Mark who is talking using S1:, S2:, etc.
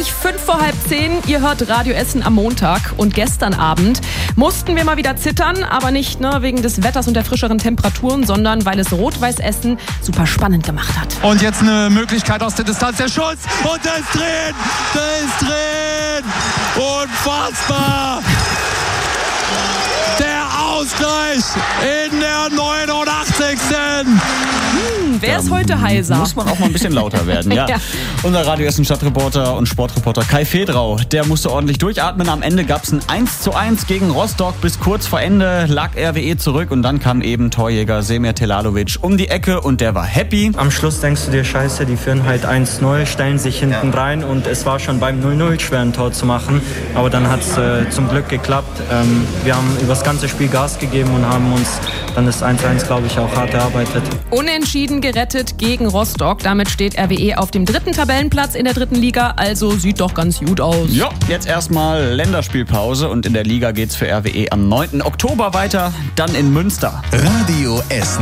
S1: 5:30, ihr hört Radio Essen am Montag. Und gestern Abend mussten wir mal wieder zittern, aber nicht wegen des Wetters und der frischeren Temperaturen, sondern weil es Rot-Weiß Essen super spannend gemacht hat.
S2: Und jetzt eine Möglichkeit aus der Distanz, der Schuss und der ist drin, unfassbar. Der Ausgleich in der 89.
S1: Wer ist heute heiser?
S3: Muss man auch mal ein bisschen lauter werden, ja.
S1: Ja.
S3: Unser Radio Essen Stadtreporter und Sportreporter Kai Fedrau, der musste ordentlich durchatmen. Am Ende gab es ein 1:1 gegen Rostock. Bis kurz vor Ende lag RWE zurück und dann kam eben Torjäger Semir Telalovic um die Ecke und der war happy.
S4: Am Schluss denkst du dir, scheiße, die führen halt 1:0, stellen sich hinten rein und es war schon beim 0:0 schwer, ein Tor zu machen. Aber dann hat es zum Glück geklappt. Wir haben über das ganze Spiel Gas gegeben und haben uns dann das 1:1, glaube ich, auch hart erarbeitet.
S1: Unentschieden gerettet gegen Rostock. Damit steht RWE auf dem 3. Tabellenplatz in der 3. Liga. Also sieht doch ganz gut aus.
S3: Ja, jetzt erstmal Länderspielpause und in der Liga geht's für RWE am 9. Oktober weiter, dann in Münster.
S5: Radio Essen.